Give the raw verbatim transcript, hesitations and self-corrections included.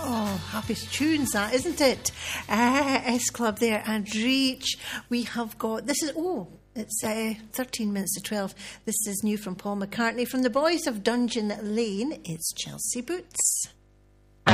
Oh, happy tunes that, isn't it? Uh, S Club there and Reach. We have got, this is, oh, it's uh, thirteen minutes to twelve. This is new from Paul McCartney. From the boys of Dungeon Lane, it's Chelsea Boots.